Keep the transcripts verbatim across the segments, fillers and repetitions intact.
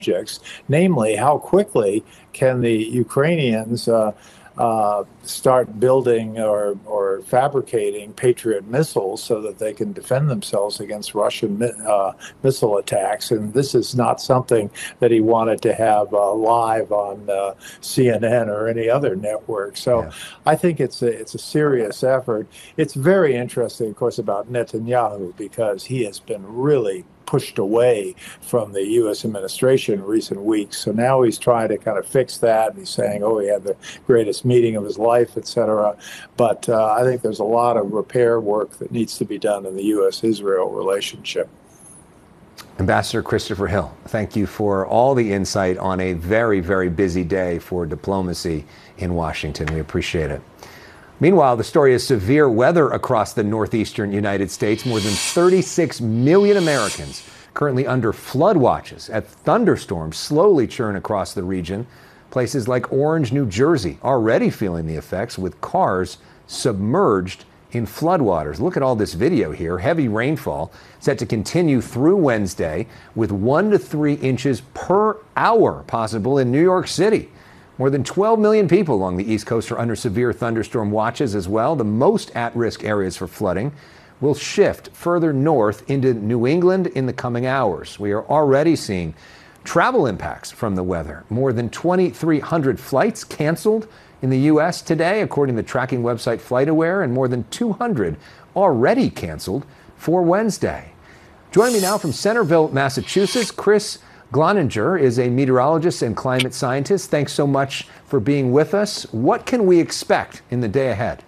namely how quickly can the Ukrainians uh, uh, start building or, or fabricating Patriot missiles so that they can defend themselves against Russian uh, missile attacks. And this is not something that he wanted to have uh, live on uh, C N N or any other network. So yeah. I think it's a, it's a serious effort. It's very interesting, of course, about Netanyahu, because he has been really pushed away from the U S administration in recent weeks. So now he's trying to kind of fix that. He's saying, oh, he had the greatest meeting of his life, et cetera. But uh, I think there's a lot of repair work that needs to be done in the U S Israel relationship. Ambassador Christopher Hill, thank you for all the insight on a very, very busy day for diplomacy in Washington. We appreciate it. Meanwhile, the story is severe weather across the northeastern United States. More than thirty-six million Americans currently under flood watches as thunderstorms slowly churn across the region. Places like Orange, New Jersey, already feeling the effects with cars submerged in floodwaters. Look at all this video here. Heavy rainfall set to continue through Wednesday with one to three inches per hour possible in New York City. More than twelve million people along the East Coast are under severe thunderstorm watches as well. The most at-risk areas for flooding will shift further north into New England in the coming hours. We are already seeing travel impacts from the weather. More than twenty-three hundred flights canceled in the U S today, according to the tracking website FlightAware, and more than two hundred already canceled for Wednesday. Joining me now from Centerville, Massachusetts, Chris Gloninger is a meteorologist and climate scientist. Thanks so much for being with us. What can we expect in the day ahead?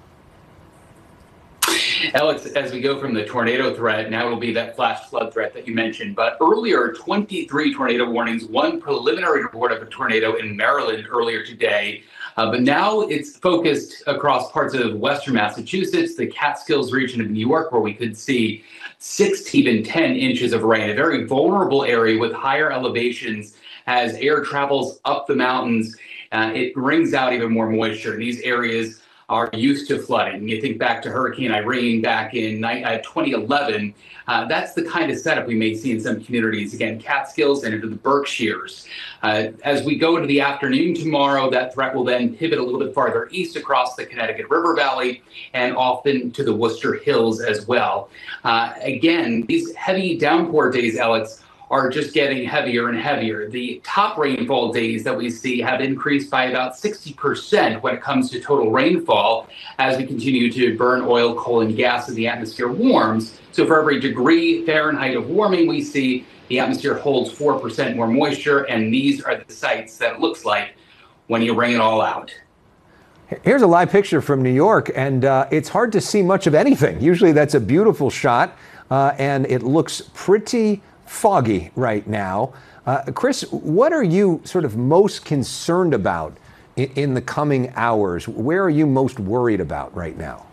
Alex, as we go from the tornado threat, now it'll be that flash flood threat that you mentioned. But earlier, twenty-three tornado warnings, one preliminary report of a tornado in Maryland earlier today. Uh, but now it's focused across parts of western Massachusetts, the Catskills region of New York, where we could see six to even ten inches of rain, a very vulnerable area with higher elevations. As air travels up the mountains, uh, it brings out even more moisture. These areas are used to flooding. You think back to Hurricane Irene back in uh, twenty eleven. Uh, that's the kind of setup we may see in some communities. Again, Catskills and into the Berkshires. Uh, as we go into the afternoon tomorrow, that threat will then pivot a little bit farther east across the Connecticut River Valley and often to the Worcester Hills as well. Uh, again, these heavy downpour days, Alex, are just getting heavier and heavier. The top rainfall days that we see have increased by about sixty percent when it comes to total rainfall as we continue to burn oil, coal, and gas as the atmosphere warms. So for every degree Fahrenheit of warming we see, the atmosphere holds four percent more moisture, and these are the sights that it looks like when you bring it all out. Here's a live picture from New York, and uh, it's hard to see much of anything. Usually that's a beautiful shot, uh, and it looks pretty foggy right now. Uh, Chris, what are you sort of most concerned about in, in the coming hours? Where are you most worried about right now?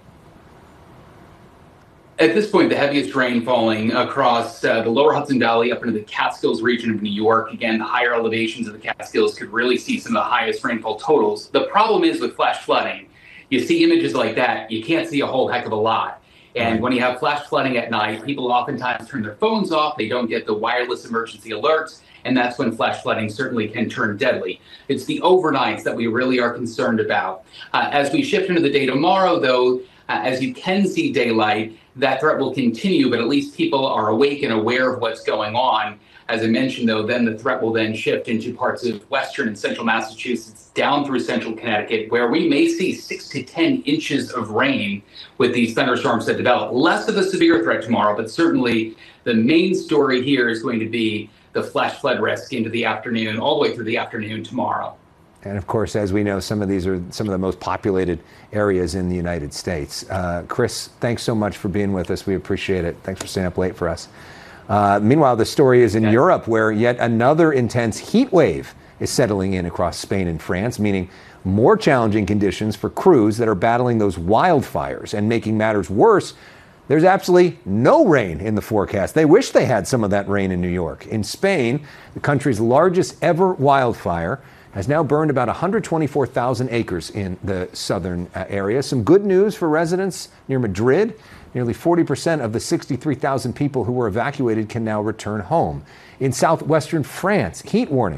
At this point, the heaviest rain falling across uh, the lower Hudson Valley up into the Catskills region of New York. Again, the higher elevations of the Catskills could really see some of the highest rainfall totals. The problem is with flash flooding, you see images like that, you can't see a whole heck of a lot. And when you have flash flooding at night, people oftentimes turn their phones off. They don't get the wireless emergency alerts. And that's when flash flooding certainly can turn deadly. It's the overnights that we really are concerned about. Uh, as we shift into the day tomorrow, though, uh, as you can see daylight, that threat will continue, but at least people are awake and aware of what's going on. As I mentioned, though, then the threat will then shift into parts of western and central Massachusetts down through central Connecticut, where we may see six to ten inches of rain with these thunderstorms that develop. Less of a severe threat tomorrow, but certainly the main story here is going to be the flash flood risk into the afternoon, all the way through the afternoon tomorrow. And of course, as we know, some of these are some of the most populated areas in the United States. Uh, Chris, thanks so much for being with us. We appreciate it. Thanks for staying up late for us. Uh, meanwhile, the story is in yeah. Europe, where yet another intense heat wave is settling in across Spain and France, meaning more challenging conditions for crews that are battling those wildfires. And making matters worse, there's absolutely no rain in the forecast. They wish they had some of that rain in New York. In Spain, the country's largest ever wildfire has now burned about one hundred twenty-four thousand acres in the southern uh, area. Some good news for residents near Madrid. Nearly forty percent of the sixty-three thousand people who were evacuated can now return home. In southwestern France, heat warning